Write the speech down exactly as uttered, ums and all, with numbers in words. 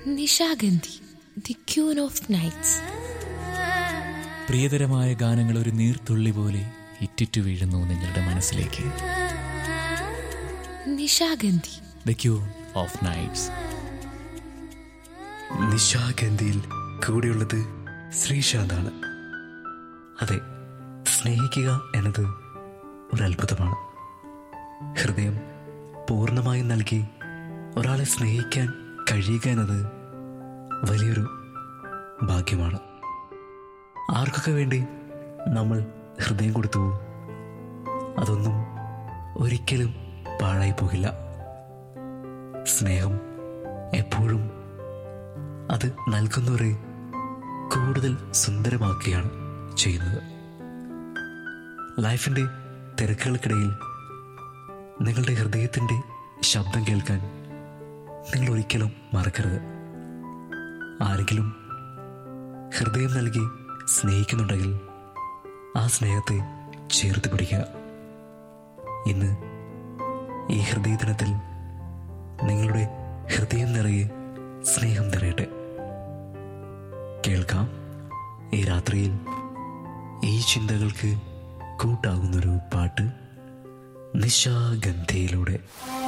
Nishagandhi, the queen of nights. പ്രിയതരമായ ഗാനങ്ങൾ ഒരു നീർത്തുള്ളി പോലെ ഇറ്റിറ്റു വീഴുന്നു നിങ്ങളുടെ മനസ്സിലേക്ക്. Nishagandhi, the queen of nights. നിശാഗന്ധിയിൽ കൂടെയുള്ളത് ശ്രീശാന്താണ്. അതെ, സ്നേഹിക്കുക എന്നത് ഒരത്ഭുതമാണ്. ഹൃദയം പൂർണ്ണമായും നൽകി ഒരാളെ സ്നേഹിക്കാൻ കഴിയുക എന്നത് വലിയൊരു ഭാഗ്യമാണ്. ആർക്കൊക്കെ വേണ്ടി നമ്മൾ ഹൃദയം കൊടുത്തു, അതൊന്നും ഒരിക്കലും പാഴായി പോകില്ല. സ്നേഹം എപ്പോഴും അത് നൽകുന്നവരെ കൂടുതൽ സുന്ദരമാക്കുകയാണ് ചെയ്യുന്നത്. ലൈഫിൻ്റെ തിരക്കുകൾക്കിടയിൽ നിങ്ങളുടെ ഹൃദയത്തിൻ്റെ ശബ്ദം കേൾക്കാൻ നിങ്ങൾ ഒരിക്കലും മറക്കരുത്. ആരെങ്കിലും ഹൃദയം നൽകി സ്നേഹിക്കുന്നുണ്ടെങ്കിൽ ആ സ്നേഹത്തെ ചേർത്ത് പിടിക്കുക. ഇന്ന് ഈ ഹൃദയദിനത്തിൽ നിങ്ങളുടെ ഹൃദയം നിറയെ സ്നേഹം നിറയട്ടെ. കേൾക്കാം ഈ രാത്രിയിൽ ഈ ചിന്തകൾക്ക് കൂട്ടാകുന്നൊരു പാട്ട് നിശാഗന്ധിയിലൂടെ.